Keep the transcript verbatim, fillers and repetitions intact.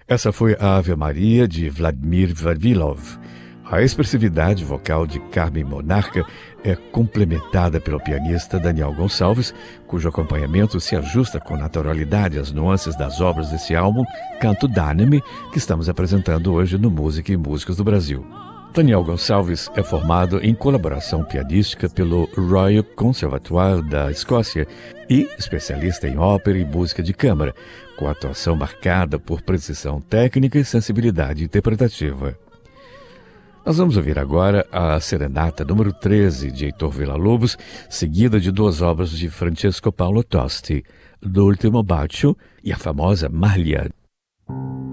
Essa foi a Ave Maria de Vladimir Vavilov. A expressividade vocal de Carmen Monarca é complementada pelo pianista Daniel Gonçalves, cujo acompanhamento se ajusta com naturalidade às nuances das obras desse álbum, Canto d'Anime, que estamos apresentando hoje no Música e Músicos do Brasil. Daniel Gonçalves é formado em colaboração pianística pelo Royal Conservatoire da Escócia e especialista em ópera e música de câmara, com atuação marcada por precisão técnica e sensibilidade interpretativa. Nós vamos ouvir agora a Serenata número treze de Heitor Villa-Lobos, seguida de duas obras de Francesco Paolo Tosti, L'ultimo bacio e a famosa Maglia.